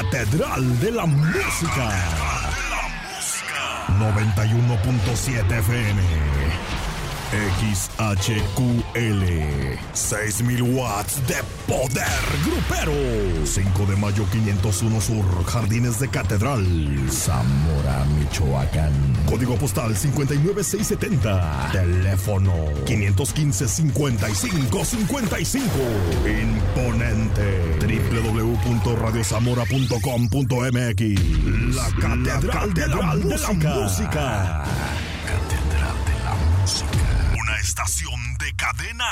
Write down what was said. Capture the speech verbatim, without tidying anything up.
Catedral de la Música. noventa y uno punto siete F M. X H Q L. seis mil watts de poder grupero. cinco de mayo quinientos uno Sur, Jardines de Catedral, Zamora, Michoacán. Código postal cincuenta y nueve seiscientos setenta. Teléfono quinientos quince, cincuenta y cinco cincuenta y cinco. Imponente. doble u doble u doble u punto radio zamora punto com punto m x. La Catedral, La Catedral de, la, de la Música. Catedral de la Música. Una estación de cadena